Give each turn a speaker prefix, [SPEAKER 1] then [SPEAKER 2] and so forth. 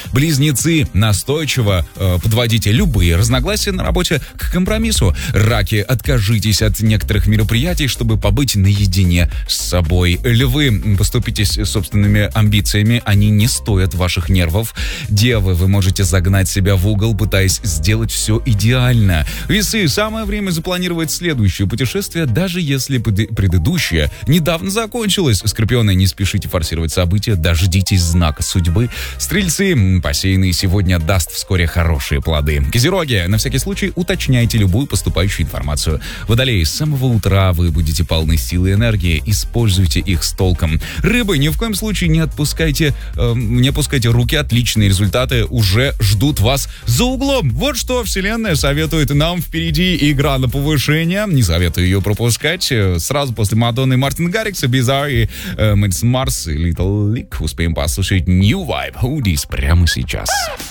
[SPEAKER 1] Близнецы, настойчиво подводите любые разногласия на работе к компромиссу. Раки, откажитесь от некоторых мероприятий, чтобы побыть наедине с собой. Львы, поступитесь собственными амбициями, они не стоят ваших нервов. Девы, вы можете загнать себя в угол, пытаясь сделать все идеально. Весы, самое время запланировать следующее путешествие, даже если предыдущее недавно закончилось. Скорпионы, не спешите форсировать события, дождитесь знака судьбы. Стрельцы, посеянный сегодня даст вскоре хорошие плоды. Козероги, на всякий случай уточняйте любую поступающую информацию. Водолеи, с самого утра вы будете полны силы и энергии, используйте их с толком. Рыбы, ни в коем случае не опускайте руки, отличные результаты уже ждут вас за углом. Вот что вселенная советует нам. Впереди игра на повышение, не советую ее пропускать. Сразу после Мадонны и Мартин Гаррикса, Bizarre и Мэдисон Марс и Little League успеем послушать New Vibe Hoodies прямо сейчас.